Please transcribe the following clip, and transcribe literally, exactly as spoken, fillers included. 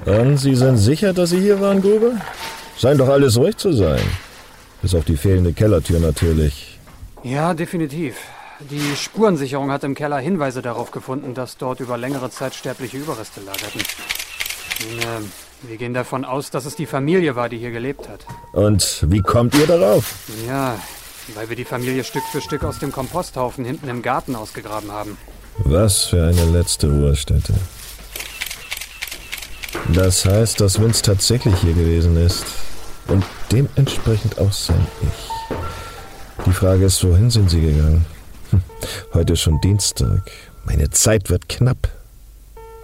Und Sie sind sicher, dass Sie hier waren, Gruber? Scheint doch alles ruhig zu sein. Bis auf die fehlende Kellertür natürlich. Ja, definitiv. Die Spurensicherung hat im Keller Hinweise darauf gefunden, dass dort über längere Zeit sterbliche Überreste lagerten. Nun, äh, wir gehen davon aus, dass es die Familie war, die hier gelebt hat. Und wie kommt ihr darauf? Ja, weil wir die Familie Stück für Stück aus dem Komposthaufen hinten im Garten ausgegraben haben. Was für eine letzte Ruhestätte. Das heißt, dass Vince tatsächlich hier gewesen ist. Und dementsprechend auch sein Ich. Die Frage ist, wohin sind Sie gegangen? Hm, heute ist schon Dienstag. Meine Zeit wird knapp.